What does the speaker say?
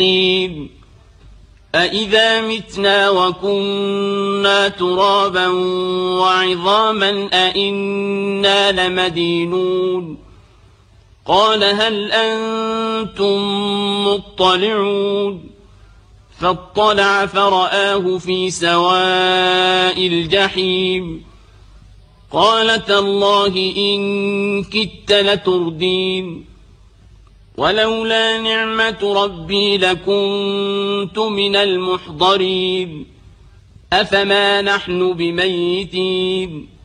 أإذا متنا وكنا ترابا وعظاما أإنا لمدينون قال هل أنتم مطلعون فاطلع فرآه في سواء الجحيم قال تالله إن كدت لتردين ولولا نعمة ربي لكنت من المحضرين أفما نحن بميتين